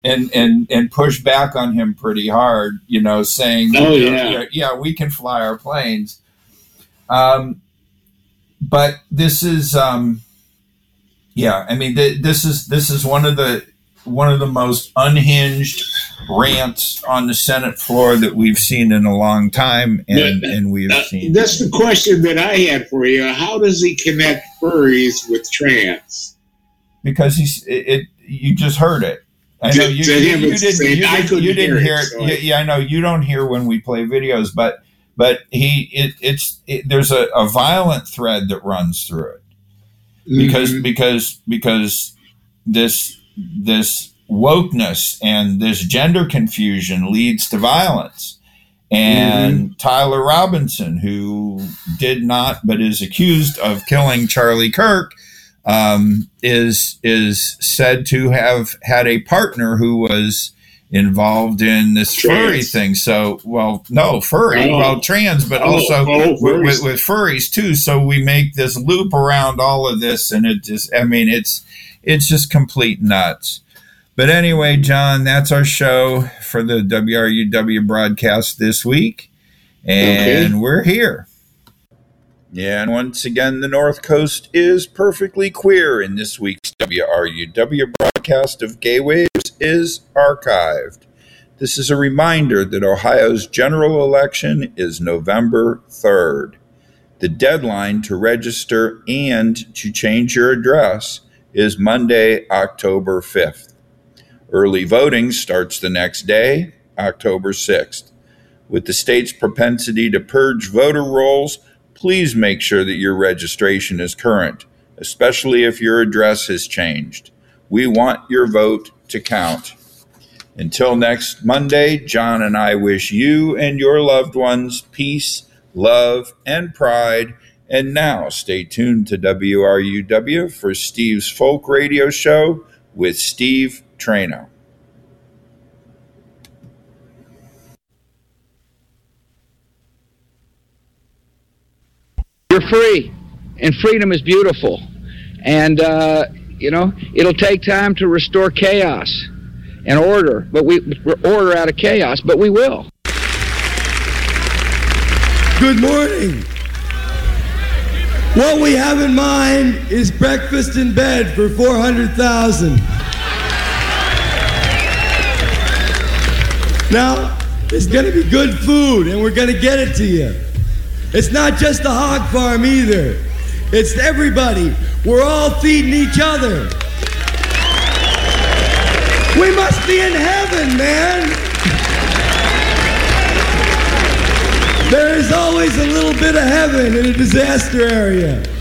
and push back on him pretty hard, saying, yeah, we can fly our planes. But this is, this is one of the most unhinged rants on the Senate floor that we've seen in a long time, and we've seen. That's the question that I had for you. How does he connect furries with trans? Because you just heard it. I know you didn't hear it. Yeah, I know you don't hear when we play videos, but there's a violent thread that runs through it, because this wokeness and this gender confusion leads to violence. And Tyler Robinson, who did not but is accused of killing Charlie Kirk, is said to have had a partner who was involved in this furry thing. So, trans, but also with furries too. So we make this loop around all of this, and it's just complete nuts. But anyway, John, that's our show for the WRUW broadcast this week, and we're here. Yeah, and once again, the North Coast is perfectly queer, and this week's WRUW broadcast of Gay Waves is archived. This is a reminder that Ohio's general election is November 3rd. The deadline to register and to change your address is Monday, October 5th. Early voting starts the next day, October 6th. With the state's propensity to purge voter rolls, please make sure that your registration is current, especially if your address has changed. We want your vote to count. Until next Monday, John and I wish you and your loved ones peace, love, and pride. And now stay tuned to WRUW for Steve's Folk Radio Show with Steve Trano. You're free, and freedom is beautiful. And, it'll take time to restore chaos and order, but order out of chaos, but we will. Good morning. What we have in mind is breakfast in bed for 400,000. Now, it's going to be good food, and we're going to get it to you. It's not just the hog farm either. It's everybody. We're all feeding each other. We must be in heaven, man. There is always a little bit of heaven in a disaster area.